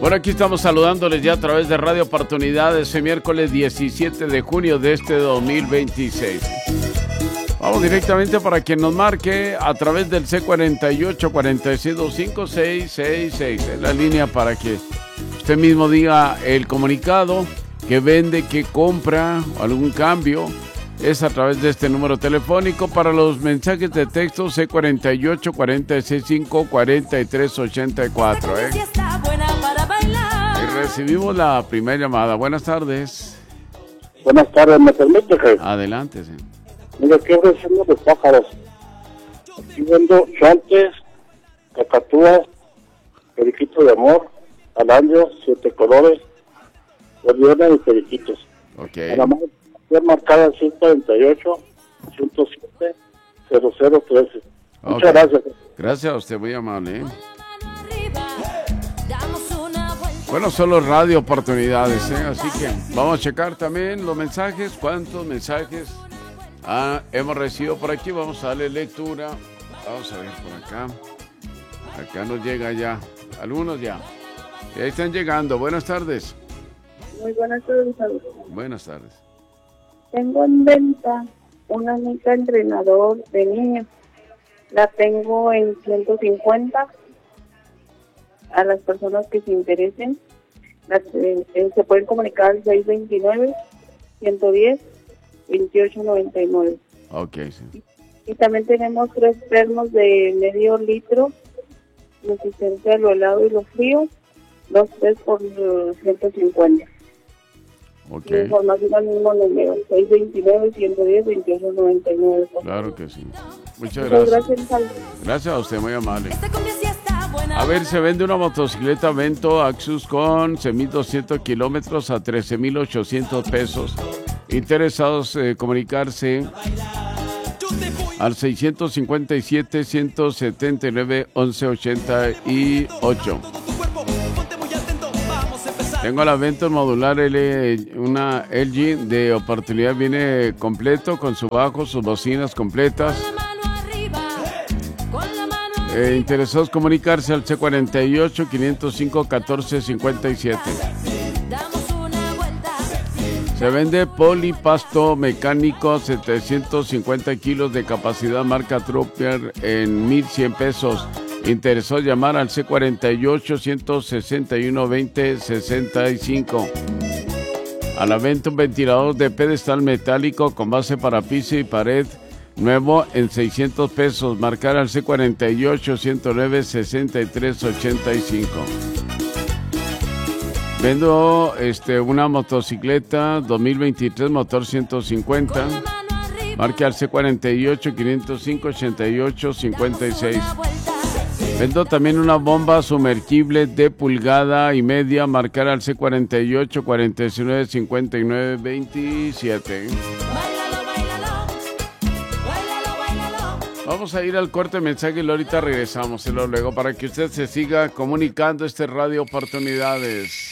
Bueno, aquí estamos saludándoles ya a través de Radio Oportunidades ese miércoles 17 de junio de este 2026. Vamos directamente para quien nos marque a través del C48-4625-666. Es la línea para que usted mismo diga el comunicado que vende, que compra, algún cambio. Es a través de este número telefónico. Para los mensajes de texto C48-4665-4384. Y recibimos la primera llamada. Buenas tardes. Buenas tardes, ¿me permite, jefe? Adelante, sí. Mira, aquí ofreciendo de pájaros. Aquí vendo chantes, cacatúas, periquitos de amor, alandrios, 7 colores, gorriones y periquitos. Ok. Nada más es marcada 148-107-0013. Muchas gracias. Gracias a usted, muy amable. Bueno, solo Radio Oportunidades, así que vamos a checar también los mensajes. ¿Cuántos mensajes hemos recibido por aquí? Vamos a darle lectura. Vamos a ver por acá. Acá nos llega ya. Algunos ya. Y ahí están llegando. Buenas tardes. Muy buenas tardes. Buenas tardes. Tengo en venta una mica entrenador de niños. La tengo en 150. A las personas que se interesen, se pueden comunicar al 629-110-2899. Ok, sí. Y también tenemos 3 termos de medio litro, resistencia a lo helado y lo frío, 2 por 150. Ok. Información al mismo número, 629-110-2899. Claro que sí. Muchas gracias. Gracias. Gracias a usted, muy amable. A ver, se vende una motocicleta Vento Axus con 6,200 kilómetros a 13,800 pesos. Interesados, comunicarse al 657-179-1188. Tengo la Vento modular una LG de oportunidad, viene completo con su bajo, sus bocinas completas. Interesados comunicarse al C48-505-1457. Se vende polipasto mecánico, 750 kilos de capacidad, marca Trooper en 1,100 pesos. Interesados llamar al C48-161-2065. A la venta un ventilador de pedestal metálico con base para piso y pared, nuevo en 600 pesos. Marcar al C48-109-6385. Vendo una motocicleta 2023, motor 150. Marque al C48-505-8856. Vendo también una bomba sumergible de pulgada y media. Marcar al C48-49-59-27. Vamos a ir al corte de mensaje y ahorita regresamos luego para que usted se siga comunicando Radio Oportunidades.